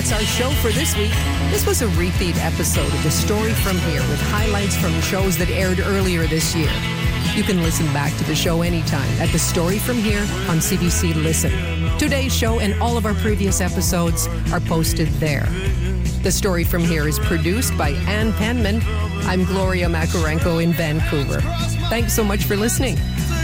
That's our show for this week. This was a repeat episode of The Story From Here with highlights from shows that aired earlier this year. You can listen back to the show anytime at The Story From Here on CBC Listen. Today's show and all of our previous episodes are posted there. The Story From Here is produced by Ann Penman. I'm Gloria Makarenko in Vancouver. Thanks so much for listening.